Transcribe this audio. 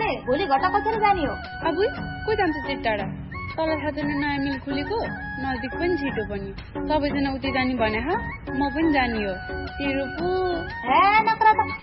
भोलि घटा कसरी जाने हो? अब को जान्छ त्यति टाढा? तल थाहा छैन नयाँ मिल खुलेको, नजिक पनि छिटो पनि। सबैजना उतै जाने भने म पनि जाने हो। तेरो पो नक्रा त